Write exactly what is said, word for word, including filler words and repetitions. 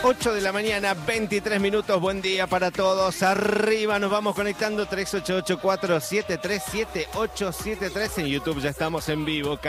ocho de la mañana, veintitrés minutos. Buen día para todos. Arriba nos vamos conectando. tres ocho ocho, cuatro siete tres, siete ocho siete tres. En YouTube ya estamos en vivo.